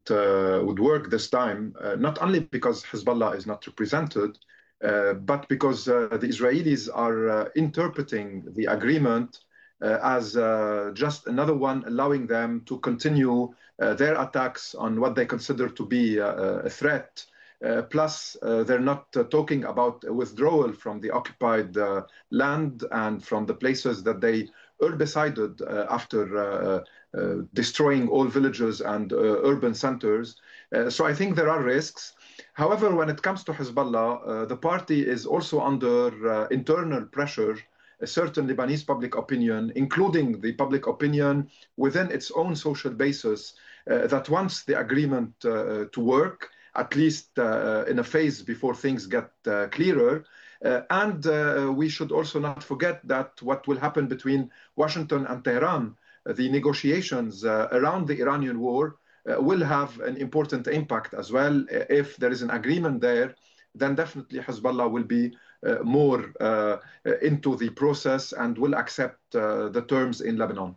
would work this time, not only because Hezbollah is not represented, but because the Israelis are interpreting the agreement as just another one allowing them to continue their attacks on what they consider to be a threat. Plus, they're not talking about a withdrawal from the occupied land and from the places that they herbicided after destroying all villages and urban centers. So I think there are risks. However, when it comes to Hezbollah, the party is also under internal pressure. A certain Lebanese public opinion, including the public opinion within its own social basis, that wants the agreement to work, at least in a phase before things get clearer. And we should also not forget that what will happen between Washington and Tehran, the negotiations around the Iranian war, will have an important impact as well. If there is an agreement there, then definitely Hezbollah will be more into the process and will accept the terms in Lebanon.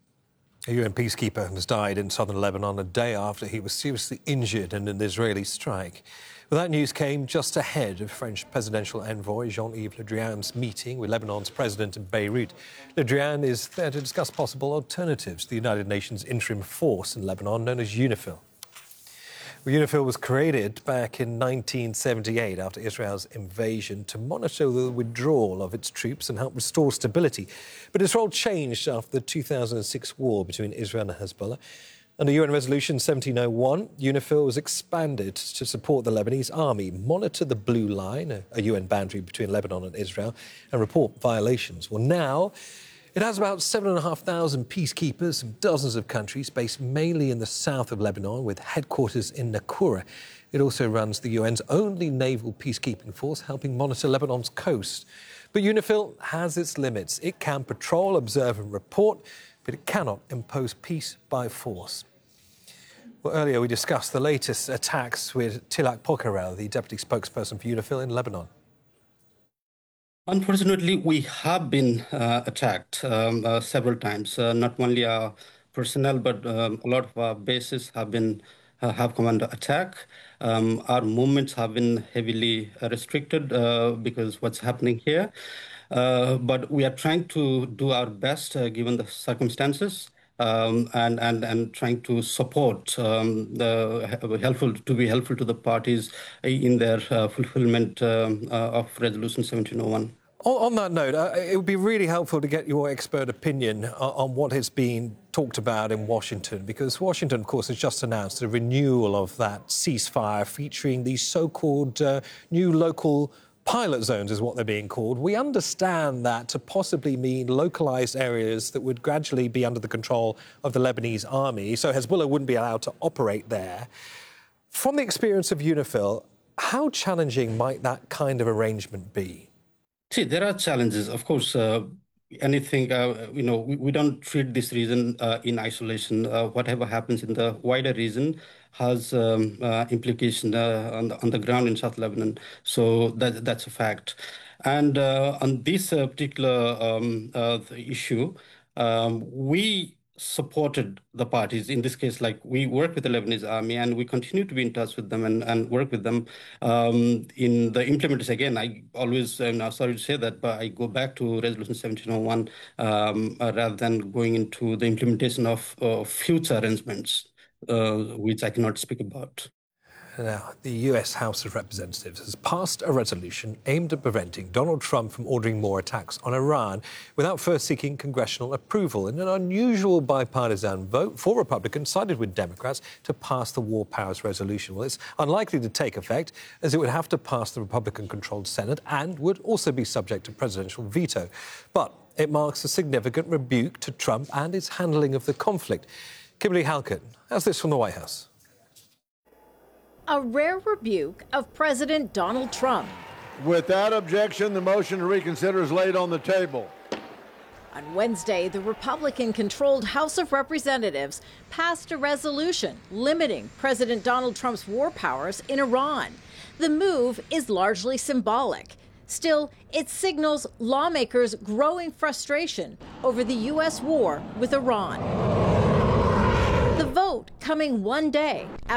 A UN peacekeeper has died in southern Lebanon a day after he was seriously injured in an Israeli strike. Well, that news came just ahead of French presidential envoy Jean-Yves Le Drian's meeting with Lebanon's president in Beirut. Le Drian is there to discuss possible alternatives to the United Nations interim force in Lebanon known as UNIFIL. Well, UNIFIL was created back in 1978 after Israel's invasion to monitor the withdrawal of its troops and help restore stability. But its role changed after the 2006 war between Israel and Hezbollah. Under UN Resolution 1701, UNIFIL was expanded to support the Lebanese army, monitor the Blue Line, a UN boundary between Lebanon and Israel, and report violations. Well, now it has about 7,500 peacekeepers from dozens of countries based mainly in the south of Lebanon with headquarters in Naqoura. It also runs the UN's only naval peacekeeping force, helping monitor Lebanon's coast. But UNIFIL has its limits. It can patrol, observe and report, but it cannot impose peace by force. Well, earlier we discussed the latest attacks with Tilak Pokarel, the deputy spokesperson for UNIFIL in Lebanon. Unfortunately, we have been attacked several times. Not only our personnel, but a lot of our bases have come under attack. Our movements have been heavily restricted because what's happening here. But we are trying to do our best given the circumstances. And trying to support to be helpful to the parties in their fulfillment of Resolution 1701. On that note, it would be really helpful to get your expert opinion on what is being talked about in Washington, because Washington, of course, has just announced a renewal of that ceasefire featuring these so-called new local pilot zones is what they're being called. We understand that to possibly mean localized areas that would gradually be under the control of the Lebanese army, so Hezbollah wouldn't be allowed to operate there. From the experience of UNIFIL, how challenging might that kind of arrangement be? See, there are challenges. Of course, anything, we don't treat this region in isolation. Whatever happens in the wider region has implication on the ground in South Lebanon. So that's a fact. And on this particular issue, we supported the parties. In this case, like we work with the Lebanese army and we continue to be in touch with them and work with them in the implementation. Again, I always, I'm sorry to say that, but I go back to Resolution 1701 rather than going into the implementation of future arrangements, which I cannot speak about. Now, the US House of Representatives has passed a resolution aimed at preventing Donald Trump from ordering more attacks on Iran without first seeking congressional approval. In an unusual bipartisan vote, 4 Republicans sided with Democrats to pass the War Powers Resolution. Well, it's unlikely to take effect, as it would have to pass the Republican-controlled Senate and would also be subject to presidential veto. But it marks a significant rebuke to Trump and his handling of the conflict. Kimberly Halkett has this from the White House. A rare rebuke of President Donald Trump. Without objection, the motion to reconsider is laid on the table. On Wednesday, the Republican-controlled House of Representatives passed a resolution limiting President Donald Trump's war powers in Iran. The move is largely symbolic. Still, it signals lawmakers' growing frustration over the U.S. war with Iran. The vote coming one day after